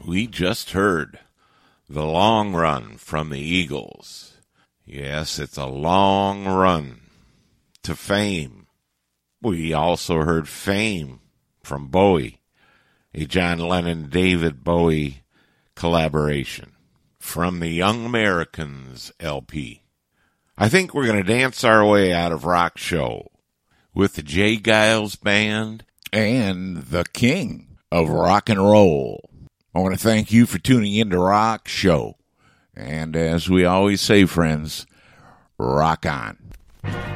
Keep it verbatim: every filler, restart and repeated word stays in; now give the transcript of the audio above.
We just heard The Long Run from the Eagles. Yes, it's a long run to fame. We also heard Fame from Bowie, a John Lennon-David Bowie collaboration from the Young Americans L P. I think we're going to dance our way out of Rock Show with the Jay Giles Band and the king of rock and roll. I want to thank you for tuning in to Rock Show. And as we always say, friends, rock on.